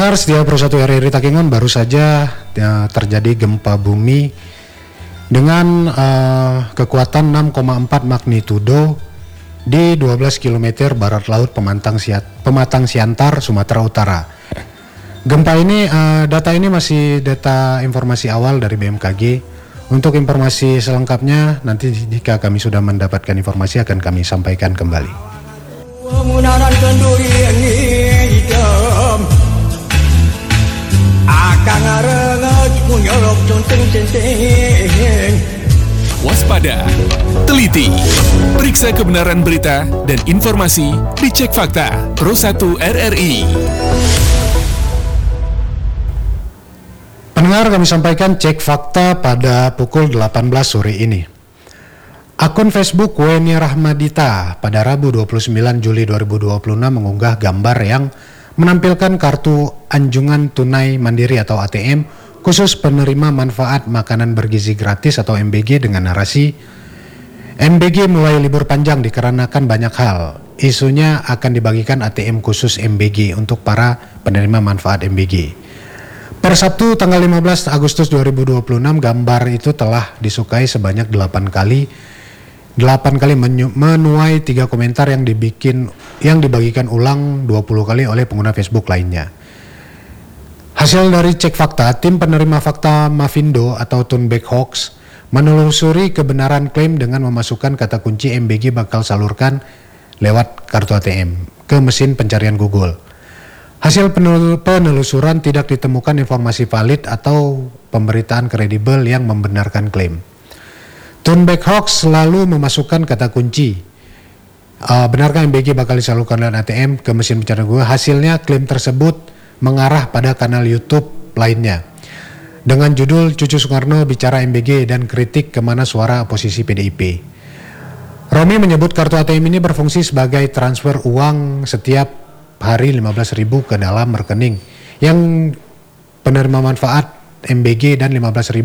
Pendengar setia Pro 1 RRI Takengon, baru saja terjadi gempa bumi dengan kekuatan 6,4 magnitudo di 12 km barat laut Pematang Siantar, Sumatera Utara. Gempa ini, data ini masih data informasi awal dari BMKG. Untuk informasi selengkapnya, nanti jika kami sudah mendapatkan informasi akan kami sampaikan kembali. Waspada, teliti, periksa kebenaran berita dan informasi, dicek fakta. Pro 1 RRI. Pendengar, kami sampaikan cek fakta pada pukul 18 sore ini. Akun Facebook Weni Rahmadita pada Rabu 29 Juli 2026 mengunggah gambar yang menampilkan kartu anjungan tunai mandiri atau ATM khusus penerima manfaat makanan bergizi gratis atau MBG dengan narasi MBG mulai libur panjang dikarenakan banyak hal. Isunya akan dibagikan ATM khusus MBG untuk para penerima manfaat MBG. Per Sabtu tanggal 15 Agustus 2026 gambar itu telah disukai sebanyak 8 kali menuai 3 komentar yang dibagikan ulang 20 kali oleh pengguna Facebook lainnya. Hasil dari cek fakta, tim penerima fakta Mavindo atau Tunback Hoax menelusuri kebenaran klaim dengan memasukkan kata kunci MBG bakal salurkan lewat kartu ATM ke mesin pencarian Google. Hasil penelusuran tidak ditemukan informasi valid atau pemberitaan kredibel yang membenarkan klaim. Tunback Hoax selalu memasukkan kata kunci benarkah MBG bakal disalurkan lewat ATM ke mesin pencarian Google. Hasilnya klaim tersebut mengarah pada kanal YouTube lainnya dengan judul Cucu Soekarno bicara MBG dan kritik kemana suara oposisi PDIP. Romi menyebut kartu ATM ini berfungsi sebagai transfer uang setiap hari 15.000 ke dalam rekening yang penerima manfaat MBG dan 15.000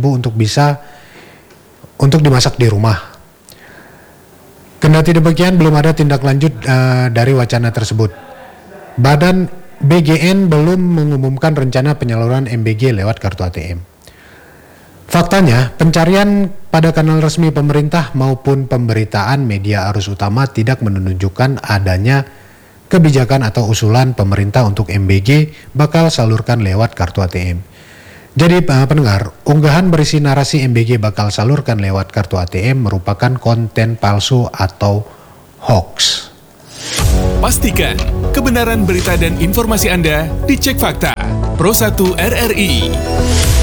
untuk dimasak di rumah. Kendati demikian, belum ada tindak lanjut dari wacana tersebut. Badan BGN belum mengumumkan rencana penyaluran MBG lewat kartu ATM. Faktanya, pencarian pada kanal resmi pemerintah maupun pemberitaan media arus utama tidak menunjukkan adanya kebijakan atau usulan pemerintah untuk MBG bakal salurkan lewat kartu ATM. Jadi pendengar, unggahan berisi narasi MBG bakal salurkan lewat kartu ATM merupakan konten palsu atau hoax. Pastikan kebenaran berita dan informasi Anda dicek fakta. Pro 1 RRI.